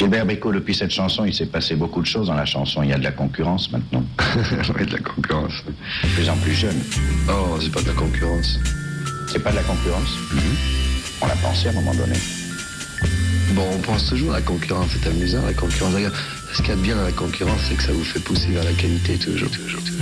Gilbert Bécaud, depuis cette chanson, il s'est passé beaucoup de choses dans la chanson. Il y a de la concurrence maintenant. Oui, de la concurrence. De plus en plus jeune. Oh, c'est pas de la concurrence. C'est pas de la concurrence. On l'a pensé à un moment donné. Bon, on pense toujours à la concurrence, c'est amusant la concurrence. Regarde, ce qu'il y a de bien dans la concurrence, c'est que ça vous fait pousser vers la qualité toujours.